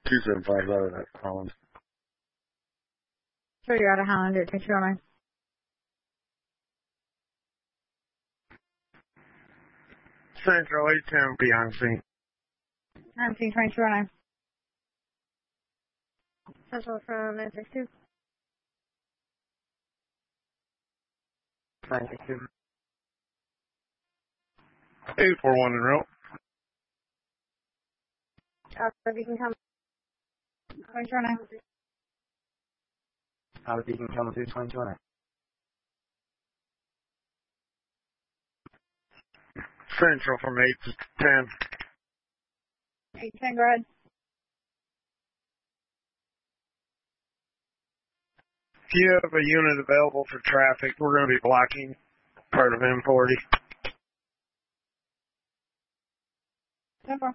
275 out of that Holland. Sure, you're out of Holland at 2209. Central 810 Beyonce. I'm seeing 2209. Central from 962. 962. 841 in row. Beacon come. 2209. Out of Beacon coming through 2209. Central from 8 to 10. 810, go ahead. If you have a unit available for traffic, we're going to be blocking part of M40. Central.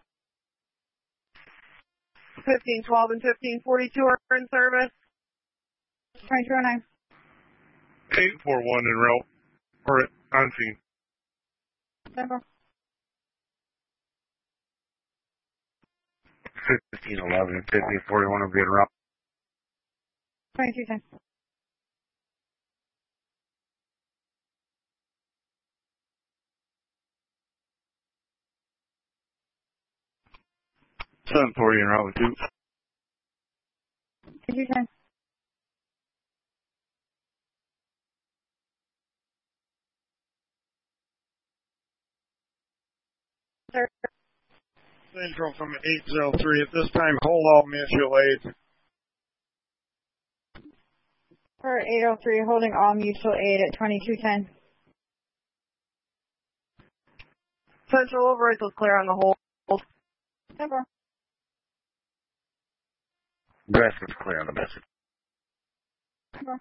1512 and 1542 are in service. 2209. 841 in row. Or on scene. Central. 1511, 1541 will be in row. 2210. Seven 40 in row 2. 2210. Sir. Central from 803. At this time, hold all mutual aid. For 803, holding all mutual aid at 2210. Central over is clear on the hold. Central. Best is clear on the message. Central.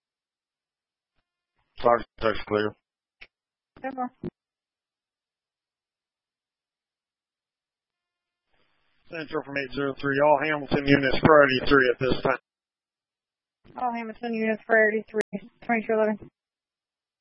Sarge clear. Central. Central from 803. All Hamilton units priority 3 at this time. All Hamilton units priority 3, 2211.